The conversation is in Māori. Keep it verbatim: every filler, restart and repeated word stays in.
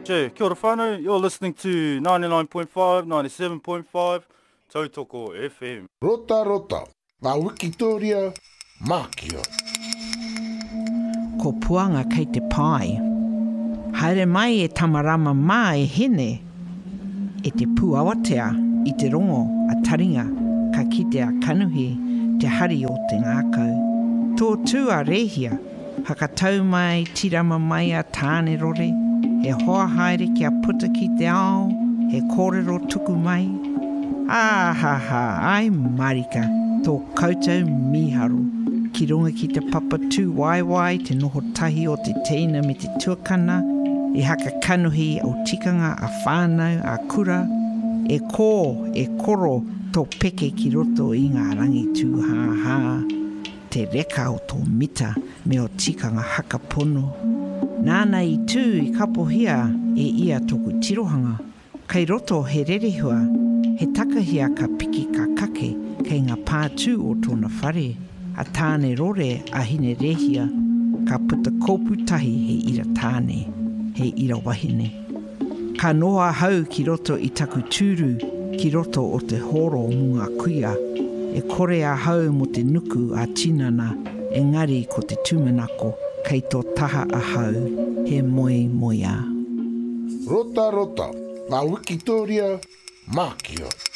J, kia ora whānau. You're listening to ninety-nine point five, ninety-seven point five, Tautoko F M. Rota rota, ngā Wikitoria, mākia. Ko puanga kei te pai. Haere mai e tamarama mā e hene. E te pūawatea i te rongo a taringa ka kite a kanuhi te hari o te ngākau. Tō tū a rehia, hakatau mai tirama mai a tāne rore. He hoa haere kia puta ki te ao, he kōrero tuku mai. Ah ha ha, ai marika, tō koutou miharo. Ki runga ki te papa tū waiwai, te noho tahi o te teina me te tuakana, e haka kanuhi au tikanga a whānau a kura, e kō, e koro tō peke ki roto i ngā rangi tū hā hā. Te reka o tō mita me o tikanga haka pono. Nāna i tū i kapohia e ia tōku tirohanga. Kei roto he rerehua, he takahia ka piki ka kake kei ngā pātū o tōna whare. A tāne rore a hine rehia, ka puta kōpū tahi he ira tāne, he ira wahine. Ka noa hau ki roto i taku tūru, ki roto o te horo o munga kuia. E kore a hau mo te nuku a tinana, engari ko te tūmanako, kei tō taha a hau, he moe moia. Rota rota, ngā Wikitoria, mākia.